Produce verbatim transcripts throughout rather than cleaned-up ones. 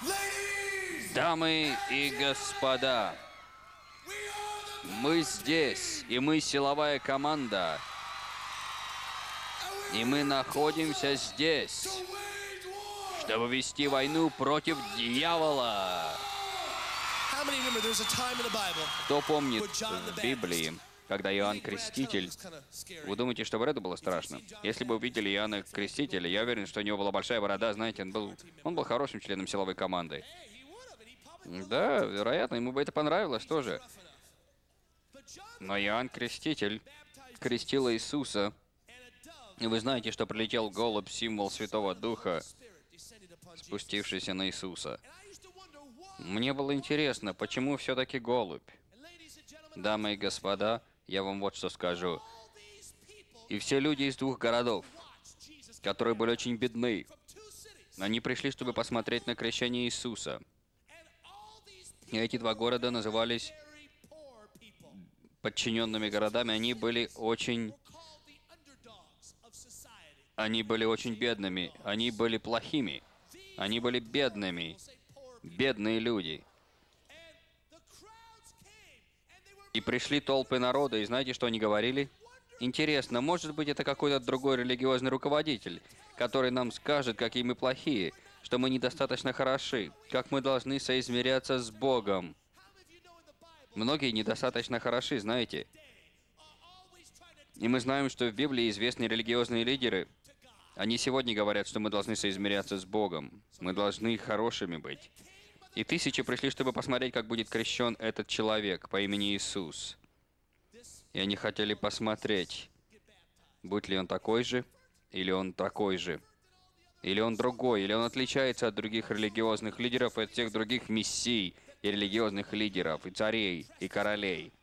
Дамы и господа, мы здесь, и мы силовая команда, и мы находимся здесь, чтобы вести войну против дьявола. Кто помнит в Библии, когда Иоанн Креститель... Вы думаете, что это было страшно? Если бы увидели Иоанна Крестителя, я уверен, что у него была большая борода, знаете, он был, он был хорошим членом силовой команды. Да, вероятно, ему бы это понравилось тоже. Но Иоанн Креститель крестил Иисуса, и вы знаете, что прилетел голубь, символ Святого Духа, спустившийся на Иисуса. Мне было интересно, почему все-таки голубь? Дамы и господа, я вам вот что скажу. И все люди из двух городов, которые были очень бедны, они пришли, чтобы посмотреть на крещение Иисуса. И эти два города назывались подчиненными городами. Они были очень... Они были очень бедными. Они были плохими. Они были бедными. Бедные люди. И пришли толпы народа, и знаете, что они говорили? Интересно, может быть, это какой-то другой религиозный руководитель, который нам скажет, какие мы плохие, что мы недостаточно хороши, как мы должны соизмеряться с Богом. Многие недостаточно хороши, знаете. И мы знаем, что в Библии известные религиозные лидеры, они сегодня говорят, что мы должны соизмеряться с Богом. Мы должны хорошими быть. И тысячи пришли, чтобы посмотреть, как будет крещен этот человек по имени Иисус. И они хотели посмотреть, будет ли он такой же, или он такой же, или он другой, или он отличается от других религиозных лидеров и от всех других мессий и религиозных лидеров, и царей, и королей.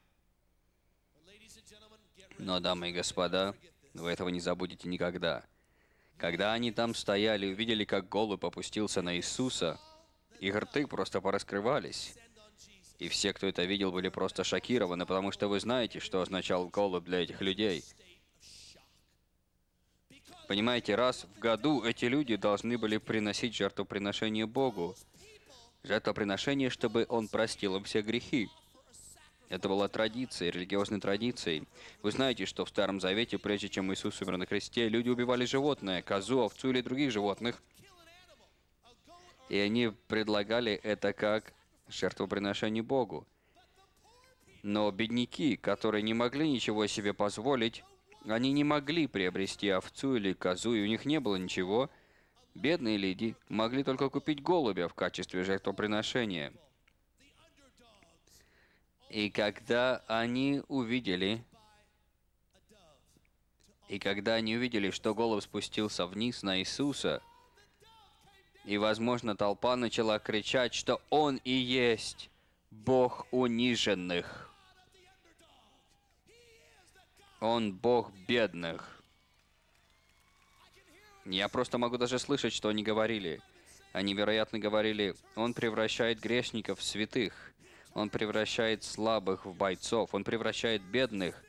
Но, дамы и господа, вы этого не забудете никогда. Когда они там стояли и увидели, как голубь опустился на Иисуса, их рты просто пораскрывались. И все, кто это видел, были просто шокированы, потому что вы знаете, что означал голубь для этих людей. Понимаете, раз в году эти люди должны были приносить жертвоприношение Богу. Жертвоприношение, чтобы Он простил им все грехи. Это была традиция, религиозной традицией. Вы знаете, что в Старом Завете, прежде чем Иисус умер на кресте, люди убивали животное, козу, овцу или других животных. И они предлагали это как жертвоприношение Богу. Но бедняки, которые не могли ничего себе позволить, они не могли приобрести овцу или козу, и у них не было ничего. Бедные люди могли только купить голубя в качестве жертвоприношения. И когда они увидели, и когда они увидели, что голубь спустился вниз на Иисуса, и, возможно, толпа начала кричать, что Он и есть Бог униженных. Он Бог бедных. Я просто могу даже слышать, что они говорили. Они, вероятно, говорили, Он превращает грешников в святых. Он превращает слабых в бойцов. Он превращает бедных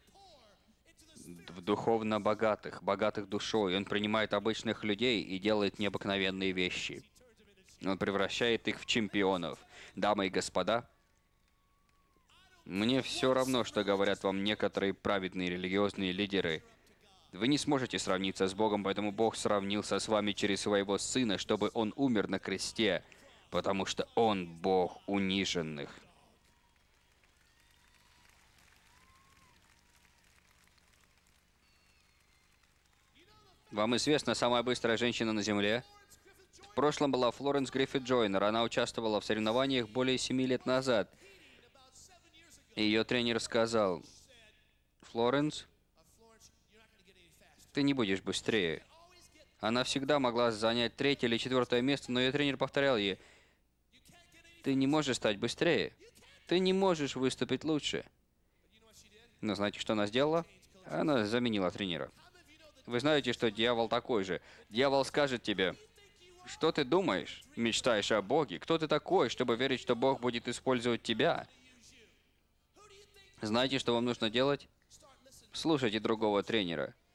в духовно богатых, богатых душой. Он принимает обычных людей и делает необыкновенные вещи. Он превращает их в чемпионов. Дамы и господа, мне все равно, что говорят вам некоторые праведные религиозные лидеры. Вы не сможете сравниться с Богом, поэтому Бог сравнился с вами через своего Сына, чтобы Он умер на кресте, потому что Он Бог униженных. Вам известна самая быстрая женщина на Земле? В прошлом была Флоренс Гриффит Джойнер. Она участвовала в соревнованиях более семи лет назад. И ее тренер сказал: «Флоренс, ты не будешь быстрее». Она всегда могла занять третье или четвертое место, но ее тренер повторял ей: «Ты не можешь стать быстрее. Ты не можешь выступить лучше». Но знаете, что она сделала? Она заменила тренера. Вы знаете, что дьявол такой же. Дьявол скажет тебе: что ты думаешь? Мечтаешь о Боге? Кто ты такой, чтобы верить, что Бог будет использовать тебя? Знаете, что вам нужно делать? Слушайте другого тренера.